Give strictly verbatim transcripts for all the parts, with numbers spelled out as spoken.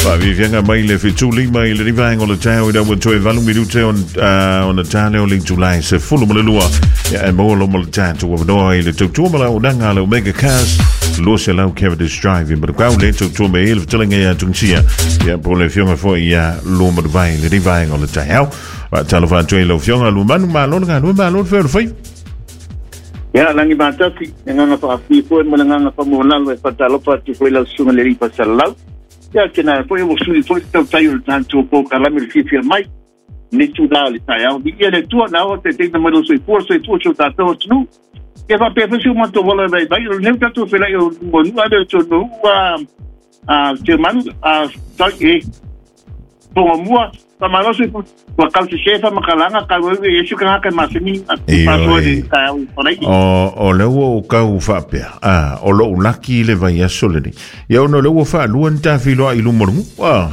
Fa vi fianga mai le fitu lima i le riva ngo le tau ida mo toe valu minute on on the tale o le July se fulu mo le lua ya e mo lo mo le tatu o no i le tu mo la o danga le mega cars lo se la Cavendish Drive but kwa le tu tu me il telling ya tungsia ya po le fianga fo ya lo mo vai le riva ngo le tau wa talo fa tu lo fianga lo manu ma lo nga lo ma lo fe fe ya langi batati nga fa fi fo mo nga fa mo na lo fa talo fa ti fo la sunga le ripa salau ya kena foi o sui foi tau tai o tanto po kala me fifia mai ni tu dali tai au di ele tu na o te te mo sui por sui tu chu ta to tu ke va pe fesi mo to vola vai vai o nem tanto fela eu mo nu ade tu no a a te man a ta e po mo pa malo sui po ka se chefa makalanga ka o e su ka ka masini a paso de tai por aí o o le o ka u fa pe ah o lo laki le vai a soleni ya no le o fa lu anta filo i lu mormu ah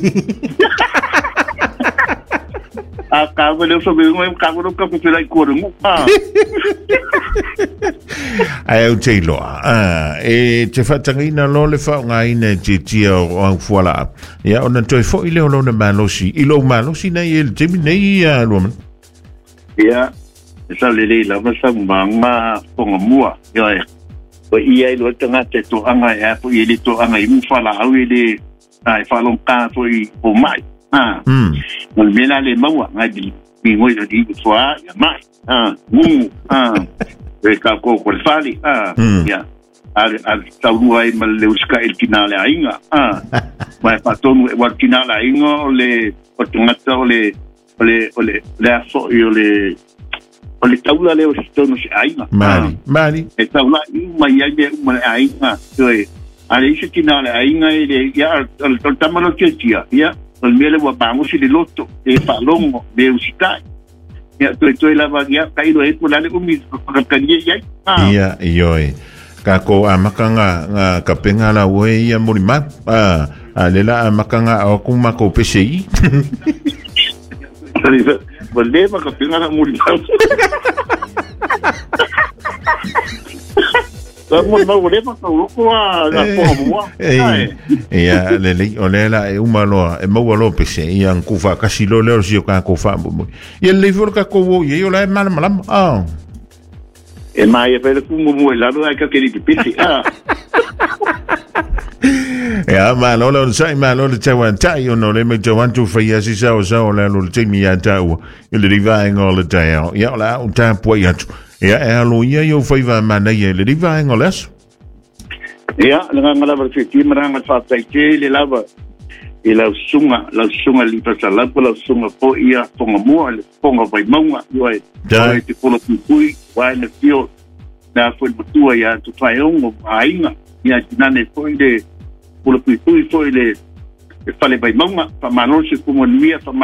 a ka o le so be no ka o ka pe la ko mu ah ai o te lo ah e te fa tangina lo le fa nga ina te tia o fuala ya ona toi fo ile o lo na malosi i lo malosi na il te nei a lo man ya sa le le la ma sa manga ponga mua ya o ia lo tanga te to anga ya po ile to anga i mu fala au ile ai fa lo ka fo i o mai ah mm mo mena le maua nga di mi ngoi do di fo ya mai ah mu ah e ka ko ko fali ah ya al al taurua i mal le uska el kinale ainga ah mai patonu e war kinale ainga le o tungata le le le le aso io le le taula le o stono si ainga mari mari e taula i mai ai be mai ainga toe ale isi kinale ainga ile ya al tamalo chetia ya el mele wa bangu si de lotto e palongo de usitai ya tu tu la va ya kai lo e pula le umi ka ka ye ya ya yoi ka ko amakanga nga ka penga la we ya morima ah ale la amakanga o ku mako pesi sari volve ma ka penga la morima Vamos mal volve ma ka ko a po mo eh ya le le ole la e uma lo e mo lo pesi ya ku fa ka silo le si ka ko fa mo ye le vol ka ko wo ye yo la mal mal ah e mai e per ku mo mo la lo ka ke di pesi ah ya ma lo lo sai ma lo te wan tai yo no le me te wan tu fa ya si sa o sa o la lo te mi ya ta o il riva en all the day ya la un ta po ya ya e lo ya yo fa va ma na ye le riva en all es ya la ngala ver fi ti mara ngal fa tai ke le lava e la sunga la sunga li pa sa la po la sunga po ia ponga mo le ponga vai maunga yo e ja te po lo pui wa na fio na fo tua ya tu fai un ainga ya tinane foi de por lo pui foi le fale vai maunga pa manon se como nia